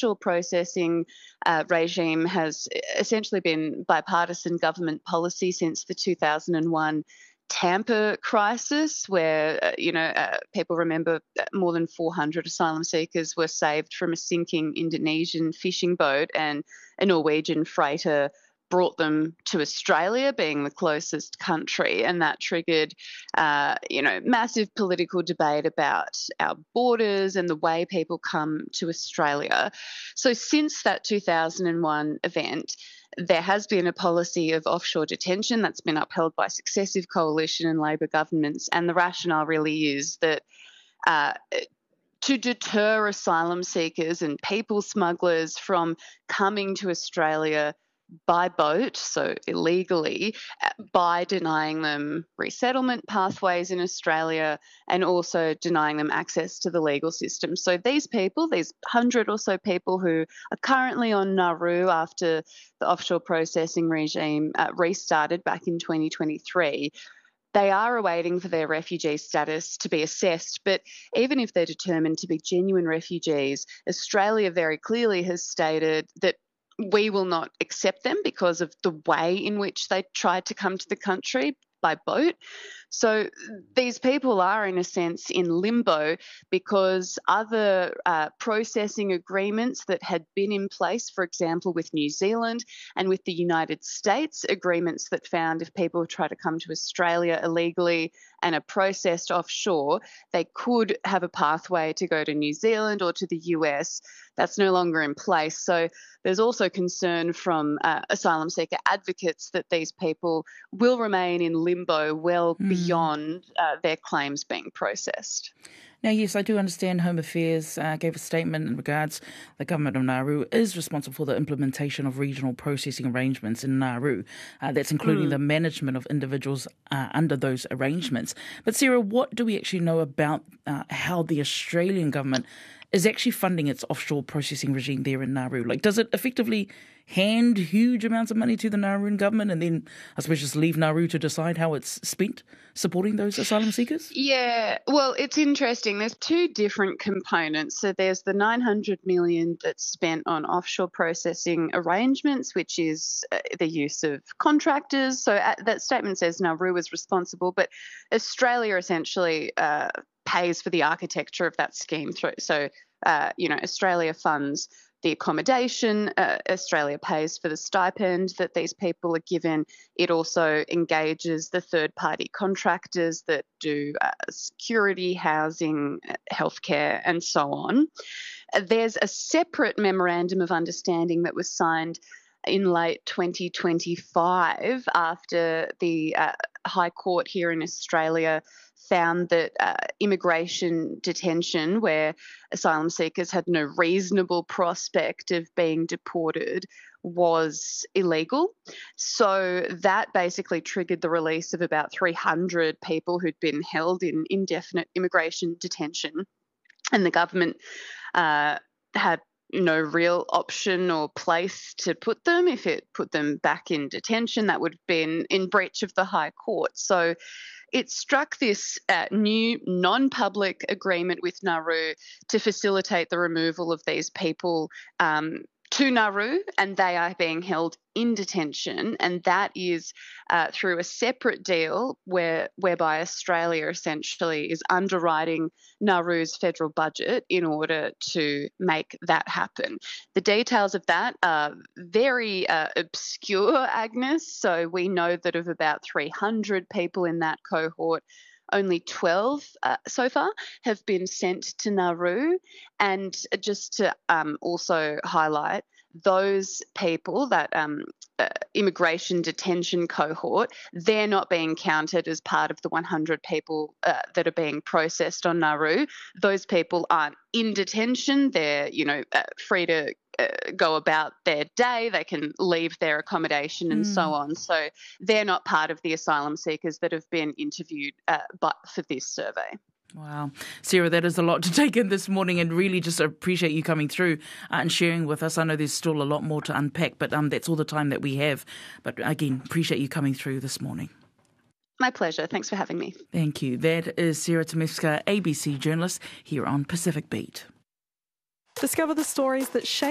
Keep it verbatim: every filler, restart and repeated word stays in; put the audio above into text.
offshore processing uh, regime has essentially been bipartisan government policy since the two thousand one Tampa crisis, where, uh, you know, uh, people remember more than four hundred asylum seekers were saved from a sinking Indonesian fishing boat, and a Norwegian freighter brought them to Australia, being the closest country, and that triggered, uh, you know, massive political debate about our borders and the way people come to Australia. So since that two thousand one event, there has been a policy of offshore detention that's been upheld by successive coalition and Labor governments, and the rationale really is that uh, to deter asylum seekers and people smugglers from coming to Australia by boat, so illegally, by denying them resettlement pathways in Australia and also denying them access to the legal system. So these people, these hundred or so people who are currently on Nauru after the offshore processing regime uh, restarted back in twenty twenty-three, they are awaiting for their refugee status to be assessed. But even if they're determined to be genuine refugees, Australia very clearly has stated that we will not accept them because of the way in which they tried to come to the country by boat. So these people are, in a sense, in limbo because other uh, processing agreements that had been in place, for example, with New Zealand and with the United States, agreements that found if people try to come to Australia illegally and are processed offshore, they could have a pathway to go to New Zealand or to the U S. That's no longer in place. So there's also concern from uh, asylum seeker advocates that these people will remain in limbo well mm. beyond uh, their claims being processed. Now, yes, I do understand Home Affairs uh, gave a statement in regards the government of Nauru is responsible for the implementation of regional processing arrangements in Nauru. Uh, that's including mm. the management of individuals uh, under those arrangements. But Sarah, what do we actually know about uh, how the Australian government is actually funding its offshore processing regime there in Nauru? Like, does it effectively hand huge amounts of money to the Nauruan government and then, I suppose, just leave Nauru to decide how it's spent supporting those asylum seekers? Yeah, well, it's interesting. There's two different components. So there's the nine hundred million dollars that's spent on offshore processing arrangements, which is uh, the use of contractors. So uh, that statement says Nauru is responsible, but Australia essentially uh, pays for the architecture of that scheme through. So, uh, you know, Australia funds the accommodation, uh, Australia pays for the stipend that these people are given. It also engages the third-party contractors that do uh, security, housing, healthcare, and so on. There's a separate memorandum of understanding that was signed in late twenty twenty-five after the uh, High Court here in Australia found that uh, immigration detention, where asylum seekers had no reasonable prospect of being deported, was illegal. So that basically triggered the release of about three hundred people who'd been held in indefinite immigration detention. And the government uh, had no real option or place to put them. If it put them back in detention, that would have been in breach of the High Court. So it struck this uh, new non-public agreement with Nauru to facilitate the removal of these people um, to Nauru, and they are being held in detention, and that is uh, through a separate deal where whereby Australia essentially is underwriting Nauru's federal budget in order to make that happen. The details of that are very uh, obscure, Agnes, so we know that of about three hundred people in that cohort, only twelve uh, so far have been sent to Nauru. And just to um, also highlight, those people, that um, uh, immigration detention cohort, they're not being counted as part of the one hundred people uh, that are being processed on Nauru. Those people aren't in detention. They're, you know, uh, free to uh, go about their day. They can leave their accommodation and mm. so on. So they're not part of the asylum seekers that have been interviewed uh, but for this survey. Wow. Sarah, that is a lot to take in this morning, and really just appreciate you coming through uh, and sharing with us. I know there's still a lot more to unpack, but um, that's all the time that we have. But again, appreciate you coming through this morning. My pleasure. Thanks for having me. Thank you. That is Sarah Tomiska, A B C journalist here on Pacific Beat. Discover the stories that shape